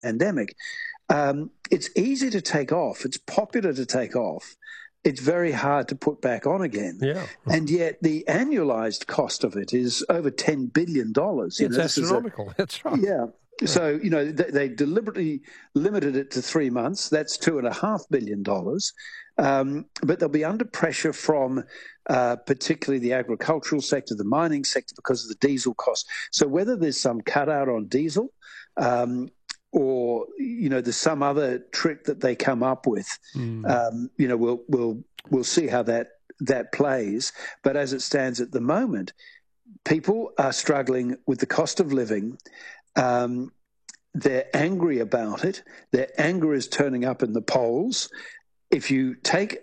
pandemic, it's easy to take off. It's popular to take off. It's very hard to put back on again. Yeah. And yet the annualized cost of it is over $10 billion. It's astronomical. That's right. Yeah. So, they deliberately limited it to 3 months. That's $2.5 billion. But they'll be under pressure from particularly the agricultural sector, the mining sector, because of the diesel cost. So whether there's some cutout on diesel or, there's some other trick that they come up with, we'll see how that plays. But as it stands at the moment, people are struggling with the cost of living. They're angry about it. Their anger is turning up in the polls. If you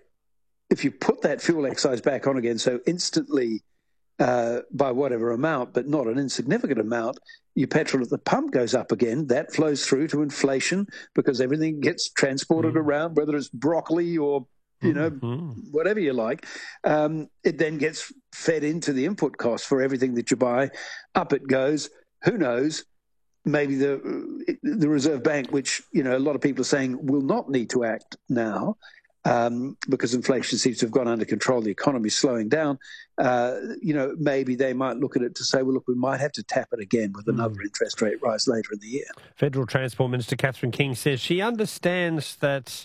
put that fuel excise back on again so instantly by whatever amount, but not an insignificant amount, your petrol at the pump goes up again. That flows through to inflation because everything gets transported around, whether it's broccoli or whatever you like. It then gets fed into the input cost for everything that you buy. Up it goes. Who knows? Maybe the Reserve Bank, which a lot of people are saying will not need to act now because inflation seems to have gone under control, the economy's slowing down. Maybe they might look at it to say, well, look, we might have to tap it again with another interest rate rise later in the year. Federal Transport Minister Catherine King says she understands that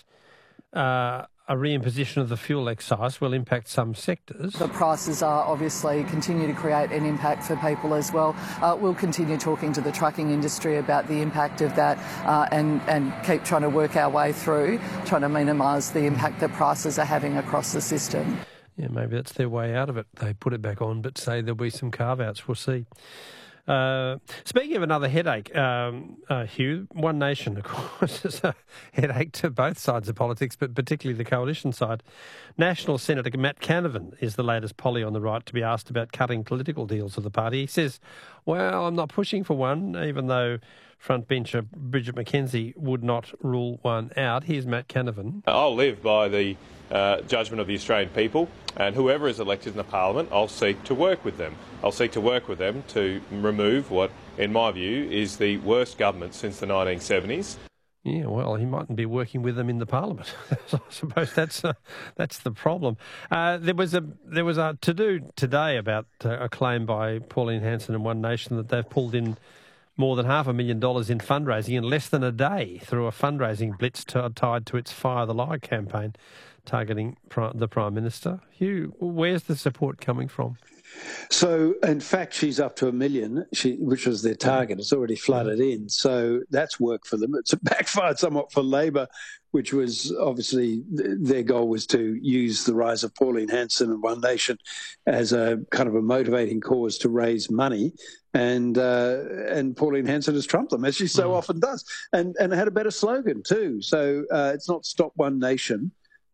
a reimposition of the fuel excise will impact some sectors. The prices are obviously continue to create an impact for people as well. We'll continue talking to the trucking industry about the impact of that and keep trying to work our way through, trying to minimise the impact that prices are having across the system. Yeah, maybe that's their way out of it. They put it back on, but say there'll be some carve-outs. We'll see. Speaking of another headache, Hugh, One Nation, of course, is a headache to both sides of politics, but particularly the coalition side. National Senator Matt Canavan is the latest Polly on the right to be asked about cutting political deals of the party. He says, well, I'm not pushing for one, even though frontbencher Bridget McKenzie would not rule one out. Here's Matt Canavan. I'll live by the judgment of the Australian people, and whoever is elected in the parliament, I'll seek to work with them. I'll seek to work with them to remove what, in my view, is the worst government since the 1970s. Yeah, well, he mightn't be working with them in the parliament. I suppose that's the problem. There was a to-do today about a claim by Pauline Hanson and One Nation that they've pulled in more than $500,000 in fundraising in less than a day through a fundraising blitz tied to its Fire the Lie campaign targeting the Prime Minister. Hugh, where's the support coming from? So, in fact, she's up to $1 million, which was their target. It's already flooded in. So that's work for them. It's backfired somewhat for Labor, which was obviously their goal was to use the rise of Pauline Hanson and One Nation as a kind of a motivating cause to raise money. And Pauline Hanson has trumped them, as she so often does, and had a better slogan too. So it's not Stop One Nation.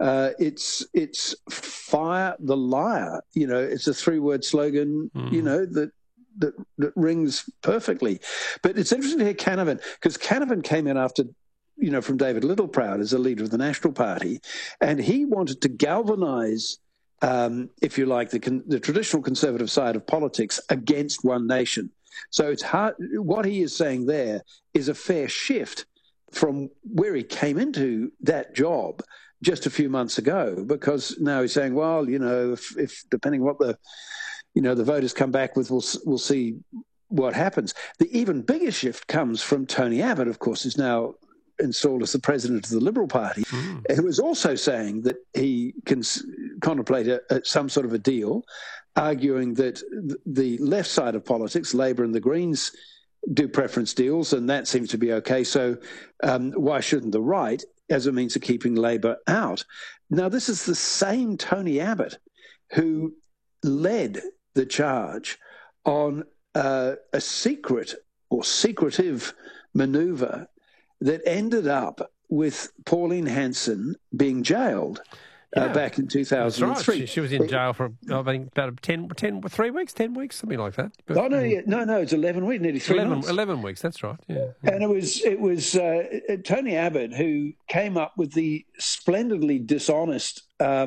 It's Fire the Liar. It's a 3-word slogan, that rings perfectly. But it's interesting to hear Canavan, because Canavan came in after, from David Littleproud as a leader of the National Party, and he wanted to galvanise, if you like, the traditional conservative side of politics against One Nation. So it's hard. What he is saying there is a fair shift from where he came into that job just a few months ago, because now he's saying, well, if depending what the voters come back with, we'll see what happens. The even bigger shift comes from Tony Abbott, of course, who's now installed as the president of the Liberal Party, who is also saying that he can contemplate some sort of a deal, arguing that the left side of politics, Labor and the Greens, do preference deals, and that seems to be okay. So why shouldn't the right, as a means of keeping Labor out? Now, this is the same Tony Abbott who led the charge on a secret or secretive manoeuvre that ended up with Pauline Hanson being jailed back in 2003. That's right. She was in jail for, I think, about 3 weeks, 10 weeks, something like that. But, no, it's 11 weeks, nearly 3 months. 11 weeks, that's right, yeah. And it was Tony Abbott who came up with the splendidly dishonest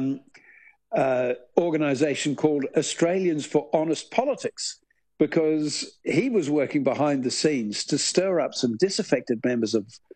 organisation called Australians for Honest Politics, because he was working behind the scenes to stir up some disaffected members of